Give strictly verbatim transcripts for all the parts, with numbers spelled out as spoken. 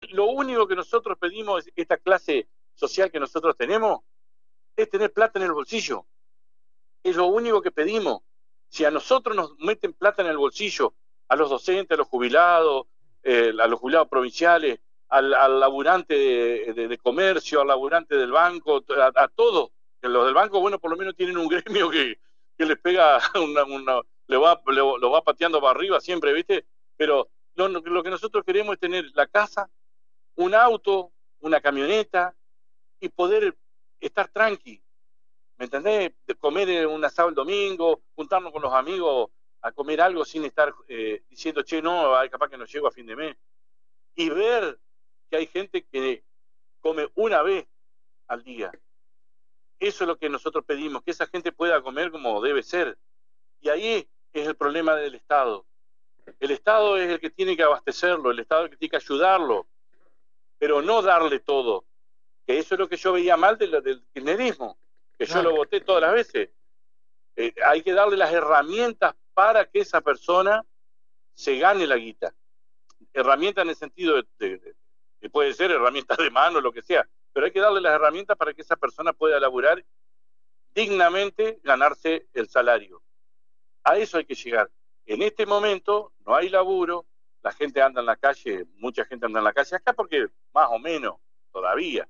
lo único que nosotros pedimos, es esta clase social que nosotros tenemos, es tener plata en el bolsillo. Es lo único que pedimos. Si a nosotros nos meten plata en el bolsillo, a los docentes, a los jubilados, eh, a los jubilados provinciales, al, al laburante de, de, de comercio, al laburante del banco, a, a todos. Los del banco, bueno, por lo menos tienen un gremio que, que les pega, una, una, le va, le, lo va pateando para arriba siempre, ¿viste? Pero lo, lo que nosotros queremos es tener la casa, un auto, una camioneta y poder estar tranqui. ¿Me entendés? De comer un asado el domingo, juntarnos con los amigos a comer algo sin estar eh, diciendo, che, no, capaz que no llego a fin de mes. Y ver que hay gente que come una vez al día. Eso es lo que nosotros pedimos, que esa gente pueda comer como debe ser. Y ahí es el problema del Estado. El Estado es el que tiene que abastecerlo, el Estado es el que tiene que ayudarlo, pero no darle todo. Que eso es lo que yo veía mal del, del kirchnerismo, que yo lo voté todas las veces. Eh, hay que darle las herramientas para que esa persona se gane la guita. Herramientas en el sentido de, de, de, de puede ser herramientas de mano, lo que sea, pero hay que darle las herramientas para que esa persona pueda laburar dignamente, ganarse el salario. A eso hay que llegar. En este momento no hay laburo, la gente anda en la calle, mucha gente anda en la calle acá porque más o menos todavía.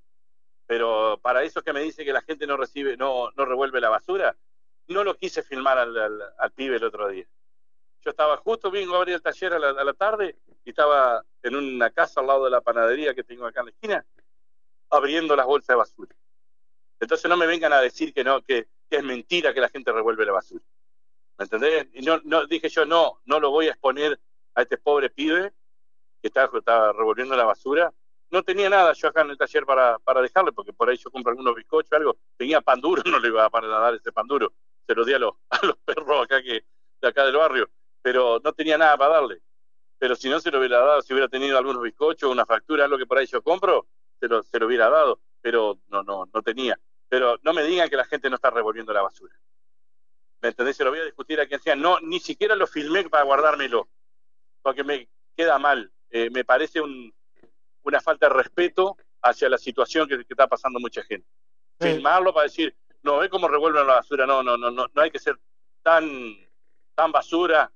Pero para eso que me dice que la gente no recibe, no, no revuelve la basura, no lo quise filmar al, al, al pibe el otro día. Yo estaba justo, vengo a abrir el taller a la, a la tarde y estaba en una casa al lado de la panadería que tengo acá en la esquina, abriendo las bolsas de basura. Entonces no me vengan a decir que no, que, que es mentira que la gente revuelve la basura. ¿Me entendés? Y no, no, dije yo, no, no lo voy a exponer a este pobre pibe que estaba, estaba revolviendo la basura. No tenía nada yo acá en el taller para, para dejarle, porque por ahí yo compro algunos bizcochos, algo. Tenía pan duro, no le iba a dar ese pan duro. Se lo di a los, a los perros acá que, de acá del barrio. Pero no tenía nada para darle. Pero si no se lo hubiera dado, si hubiera tenido algunos bizcochos, una factura, algo que por ahí yo compro, se lo, se lo hubiera dado. Pero no, no, no tenía. Pero no me digan que la gente no está revolviendo la basura. ¿Me entendés? Se lo voy a discutir a quien sea. No, ni siquiera lo filmé para guardármelo. Porque me queda mal. Eh, me parece un... una falta de respeto hacia la situación que, que está pasando mucha gente. Sí. Filmarlo para decir, no, ve cómo revuelven la basura, no, no, no, no, no hay que ser tan, tan basura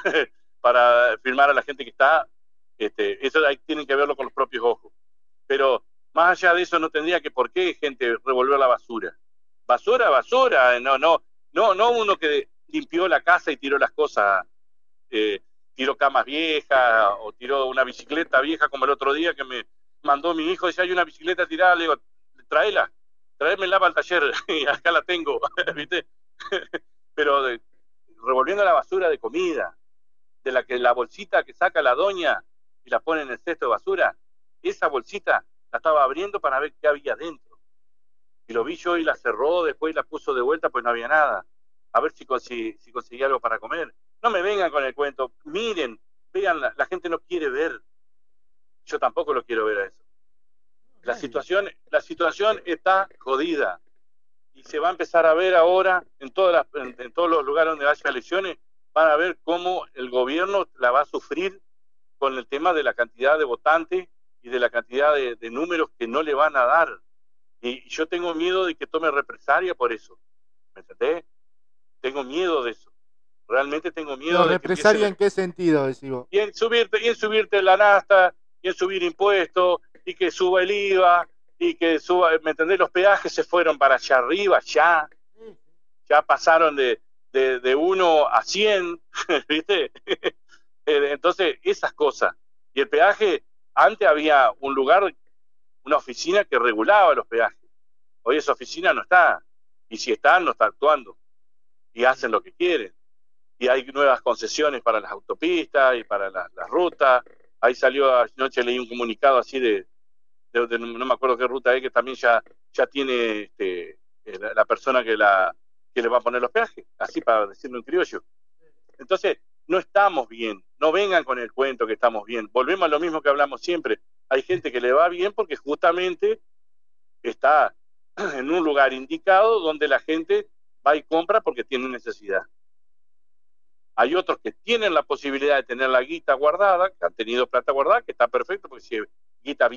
para filmar a la gente que está, este, eso hay, tienen que verlo con los propios ojos. Pero más allá de eso no tendría que por qué gente revolver la basura. Basura, basura, no, no, no, no uno que limpió la casa y tiró las cosas, eh, tiró camas viejas o tiró una bicicleta vieja como el otro día que me mandó mi hijo, decía, hay una bicicleta tirada, le digo, tráela, tráemela para el taller, y acá la tengo, ¿viste? Pero de, revolviendo la basura de comida, de la que la bolsita que saca la doña y la pone en el cesto de basura, esa bolsita la estaba abriendo para ver qué había dentro. Y lo vi yo y la cerró, después la puso de vuelta, pues no había nada. A ver si, si, si conseguía algo para comer. No me vengan con el cuento, miren, vean, la, la gente no quiere ver. Yo tampoco lo quiero ver a eso. La situación, la situación está jodida. Y se va a empezar a ver ahora, en, todas las, en, en todos los lugares donde haya elecciones, van a ver cómo el gobierno la va a sufrir con el tema de la cantidad de votantes y de la cantidad de, de números que no le van a dar. Y yo tengo miedo de que tome represalia por eso. ¿Me entendés? Tengo miedo de eso. Realmente tengo miedo. ¿Pero represalia que en qué sentido, decís vos? Y en subirte, y en subirte la nafta, y en subir impuestos, y que suba el I V A, y que suba, ¿me entendés? Los peajes se fueron para allá arriba, ya. Ya pasaron de, de, de uno a cien, ¿viste? Entonces, esas cosas. Y el peaje, antes había un lugar, una oficina que regulaba los peajes. Hoy esa oficina no está. Y si está, no está actuando. Y hacen lo que quieren. Y hay nuevas concesiones para las autopistas y para las la rutas. Ahí salió, anoche leí un comunicado así de, de, de no me acuerdo qué ruta es, que también ya, ya tiene este, la, la persona que, la, que le va a poner los peajes, así para decirlo en criollo. Entonces, no estamos bien, no vengan con el cuento que estamos bien. Volvemos a lo mismo que hablamos siempre. Hay gente que le va bien porque justamente está en un lugar indicado donde la gente va y compra porque tiene necesidad. Hay otros que tienen la posibilidad de tener la guita guardada, que han tenido plata guardada, que está perfecto, porque si guita